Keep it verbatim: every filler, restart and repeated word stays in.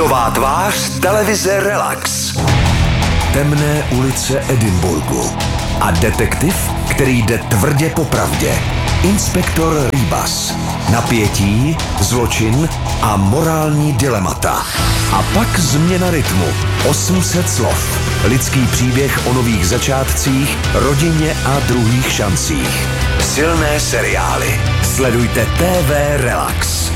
Nová tvář televize Relax. Temné ulice Edinburghu a detektiv, který jde tvrdě po pravdě. Inspektor Ribas. Napětí, zločin a morální dilemata. A pak změna rytmu. osm set slov. Lidský příběh o nových začátcích, rodině a druhých šancích. Silné seriály. Sledujte T V Relax.